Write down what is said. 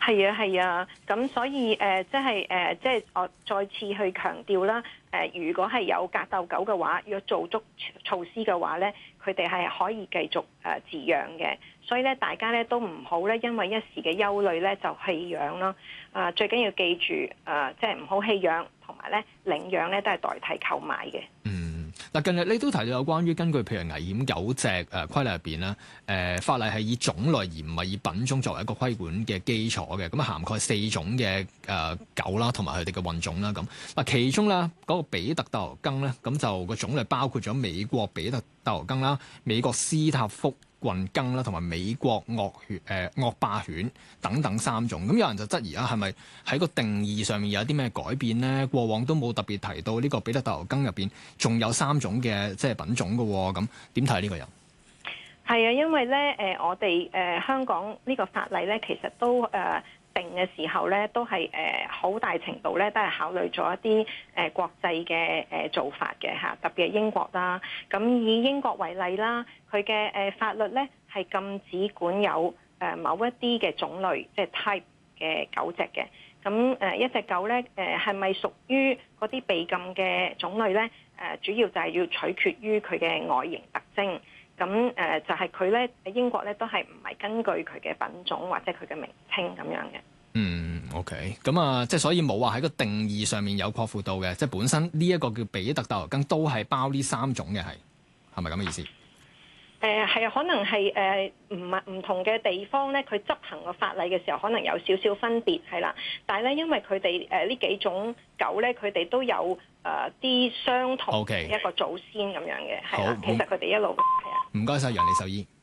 係啊，係啊，咁所以即係我再次去強調啦。如果係有格鬥狗嘅話，如果做足措施嘅話咧，佢哋係可以繼續飼養嘅。所以咧，大家咧都唔好咧，因為一時嘅憂慮咧就棄養咯。最緊要記住即係唔好棄養，同埋咧領養咧都係代替購買嘅。 嗱，近日你都提到有關於根據譬如危險狗隻規例入邊咧，法例係以種類而唔係以品種作為一個規管嘅基礎嘅，咁涵蓋4種嘅狗啦，同埋佢哋嘅混種啦。咁嗱，其中咧嗰個比特鬥牛梗咧，咁就個種類包括咗美國比特鬥牛梗啦、美國斯塔福混梗啦，同埋美國惡霸犬等等3種。咁有人就質疑啊，係咪喺個定義上面有啲咩改變呢？過往都冇特別提到呢個比特鬥牛梗入邊仲有3種嘅即係品種嘅喎。咁點睇呢個人？ 係啊，因為咧我哋香港呢個法例咧，其實都定嘅時候咧，都係好大程度咧，都係考慮咗一啲國際嘅做法嘅嚇，特別係英國啦。咁以英國為例啦，佢嘅法律咧係禁止管有某一啲嘅種類，即係 type 嘅狗隻嘅。咁一隻狗咧係咪屬於嗰啲被禁嘅種類咧？主要就係要取決於佢嘅外形特徵。咁就係佢咧，英國咧都係唔係根據佢嘅品種或者佢嘅名稱咁樣嘅。 OK， 咁即係所以冇話喺個定義上面有擴闊到嘅，即係本身呢一個叫比特鬥牛梗都係包呢3種嘅，係咪咁嘅意思？ 係啊，可能係唔同嘅地方咧，佢執行個法例嘅時候可能有少少分別係啦。但係咧，因為佢哋呢幾種狗咧，佢哋都有啲相同嘅一個祖先咁樣嘅，係啦。其實佢哋一路係啊。 唔該晒，楊李秀姨。